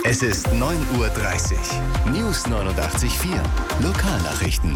Es ist 9:30 Uhr. News 89.4. Lokalnachrichten.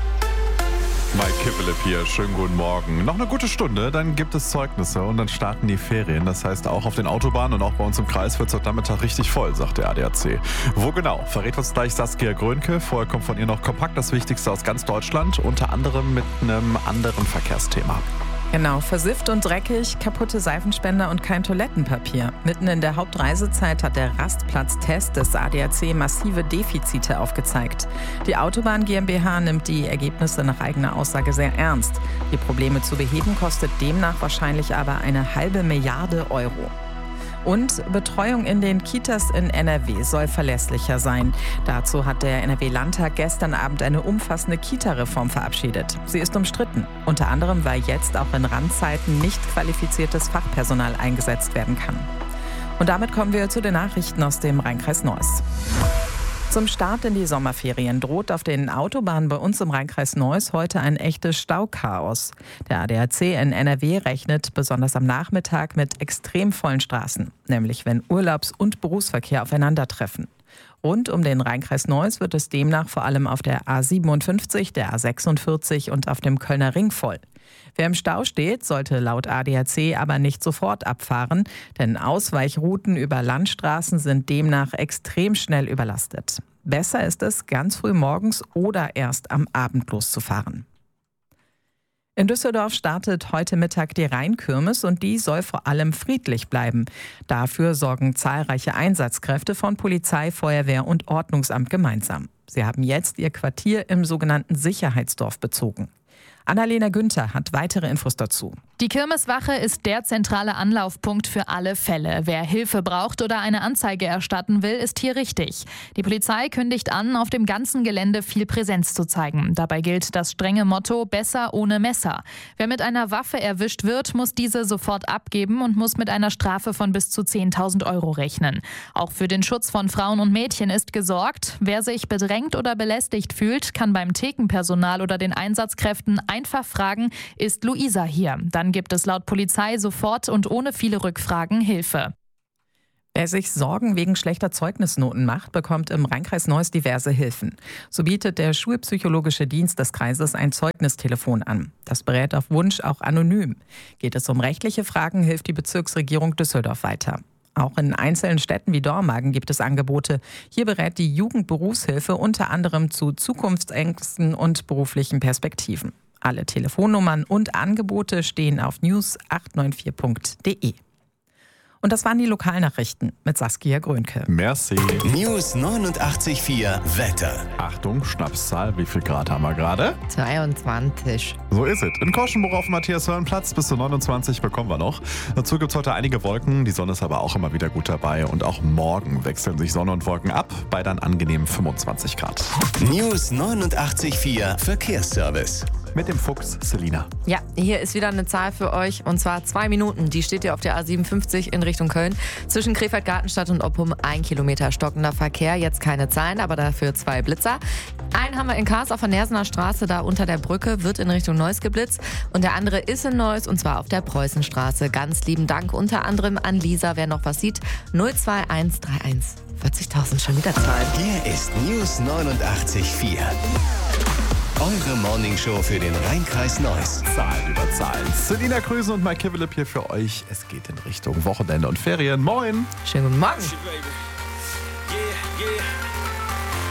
Mike Kivelev hier, schönen guten Morgen. Noch eine gute Stunde, dann gibt es Zeugnisse und dann starten die Ferien. Das heißt, auch auf den Autobahnen und auch bei uns im Kreis wird es heute Nachmittag richtig voll, sagt der ADAC. Wo genau? Verrät uns gleich Saskia Grönke. Vorher kommt von ihr noch kompakt das Wichtigste aus ganz Deutschland, unter anderem mit einem anderen Verkehrsthema. Genau, versifft und dreckig, kaputte Seifenspender und kein Toilettenpapier. Mitten in der Hauptreisezeit hat der Rastplatztest des ADAC massive Defizite aufgezeigt. Die Autobahn GmbH nimmt die Ergebnisse nach eigener Aussage sehr ernst. Die Probleme zu beheben kostet demnach wahrscheinlich aber 1,5 Milliarde Euro. Und Betreuung in den Kitas in NRW soll verlässlicher sein. Dazu hat der NRW-Landtag gestern Abend eine umfassende Kita-Reform verabschiedet. Sie ist umstritten, unter anderem, weil jetzt auch in Randzeiten nicht qualifiziertes Fachpersonal eingesetzt werden kann. Und damit kommen wir zu den Nachrichten aus dem Rheinkreis Neuss. Zum Start in die Sommerferien droht auf den Autobahnen bei uns im Rheinkreis Neuss heute ein echtes Stauchaos. Der ADAC in NRW rechnet besonders am Nachmittag mit extrem vollen Straßen, nämlich wenn Urlaubs- und Berufsverkehr aufeinandertreffen. Rund um den Rheinkreis Neuss wird es demnach vor allem auf der A57, der A46 und auf dem Kölner Ring voll. Wer im Stau steht, sollte laut ADAC aber nicht sofort abfahren, denn Ausweichrouten über Landstraßen sind demnach extrem schnell überlastet. Besser ist es, ganz früh morgens oder erst am Abend loszufahren. In Düsseldorf startet heute Mittag die Rheinkirmes und die soll vor allem friedlich bleiben. Dafür sorgen zahlreiche Einsatzkräfte von Polizei, Feuerwehr und Ordnungsamt gemeinsam. Sie haben jetzt ihr Quartier im sogenannten Sicherheitsdorf bezogen. Annalena Günther hat weitere Infos dazu. Die Kirmeswache ist der zentrale Anlaufpunkt für alle Fälle. Wer Hilfe braucht oder eine Anzeige erstatten will, ist hier richtig. Die Polizei kündigt an, auf dem ganzen Gelände viel Präsenz zu zeigen. Dabei gilt das strenge Motto: besser ohne Messer. Wer mit einer Waffe erwischt wird, muss diese sofort abgeben und muss mit einer Strafe von bis zu 10.000 Euro rechnen. Auch für den Schutz von Frauen und Mädchen ist gesorgt. Wer sich bedrängt oder belästigt fühlt, kann beim Thekenpersonal oder den Einsatzkräften einfach fragen: Ist Luisa hier? Dann gibt es laut Polizei sofort und ohne viele Rückfragen Hilfe. Wer sich Sorgen wegen schlechter Zeugnisnoten macht, bekommt im Rheinkreis Neuss diverse Hilfen. So bietet der Schulpsychologische Dienst des Kreises ein Zeugnistelefon an. Das berät auf Wunsch auch anonym. Geht es um rechtliche Fragen, hilft die Bezirksregierung Düsseldorf weiter. Auch in einzelnen Städten wie Dormagen gibt es Angebote. Hier berät die Jugendberufshilfe unter anderem zu Zukunftsängsten und beruflichen Perspektiven. Alle Telefonnummern und Angebote stehen auf news894.de. Und das waren die Lokalnachrichten mit Saskia Grönke. Merci. News 89.4 Wetter. Achtung, Schnapszahl, wie viel Grad haben wir gerade? 22. So ist es. In Koschenbruch auf dem Matthias-Hörn-Platz bis zu 29 bekommen wir noch. Dazu gibt es heute einige Wolken, die Sonne ist aber auch immer wieder gut dabei. Und auch morgen wechseln sich Sonne und Wolken ab, bei dann angenehmen 25 Grad. News 89.4 Verkehrsservice. Mit dem Fuchs Selina. Ja, hier ist wieder eine Zahl für euch, und zwar 2 Minuten. Die steht hier auf der A57 in Richtung Köln. Zwischen Krefeld-Gartenstadt und Oppum 1 Kilometer stockender Verkehr. Jetzt keine Zahlen, aber dafür 2 Blitzer. Einen haben wir in Kars auf der Nersener Straße, da unter der Brücke, wird in Richtung Neuss geblitzt. Und der andere ist in Neuss, und zwar auf der Preußenstraße. Ganz lieben Dank unter anderem an Lisa, wer noch was sieht. 02131. 40.000 schon wieder Zahlen. Hier ist News 89.4. Eure Morningshow für den Rheinkreis Neuss. Zahlen über Zahlen. Selina Krüsen und Mike Kivelev hier für euch. Es geht in Richtung Wochenende und Ferien. Moin! Schönen guten Morgen.